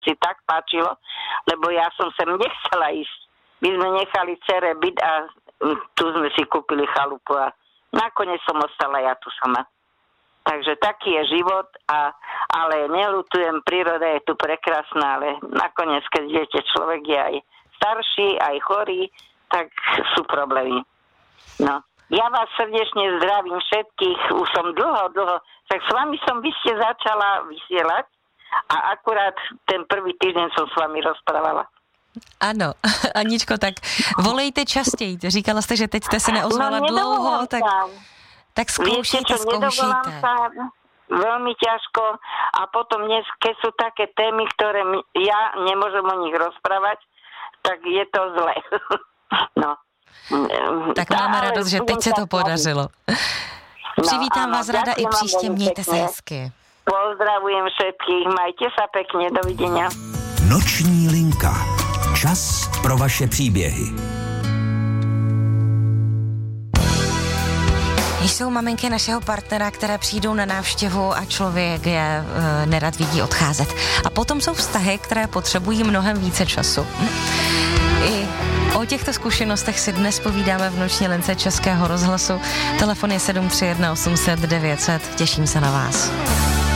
si tak páčilo, lebo ja som sem nechcela ísť. My sme nechali dcere byt a tu sme si kúpili chalupu a nakoniec som ostala ja tu sama. Takže taký je život, ale neľutujem, príroda je tu prekrásna, ale nakoniec, keď viete, človek je aj starší, aj chorý, tak sú problémy. No. Ja vás srdečne zdravím všetkých, už som dlho, tak s vami vy ste začala vysielať a akurát ten prvý týždeň som s vami rozprávala. Ano, Aničko, tak volejte častěji. Říkala jste, že teď jste se neozvala dlouho, tak zkoušejte. Veľmi ťažko a potom dnes, keď sú také témy, ktoré ja nemôžem o nich rozprávať, tak je to zle. No. Tak máme radost, že teď se to podařilo. Přivítám vás rada i příště, mějte se hezky. Pozdravujem všetkých, majte sa pekne, dovidenia. Noční linka. Čas pro vaše příběhy. Jsou maminky našeho partnera, které přijdou na návštěvu a člověk je nerad vidí odcházet. A potom jsou vztahy, které potřebují mnohem více času. I o těchto zkušenostech si dnes povídáme v noční lince Českého rozhlasu. Telefon je 731 800 900. Těším se na vás.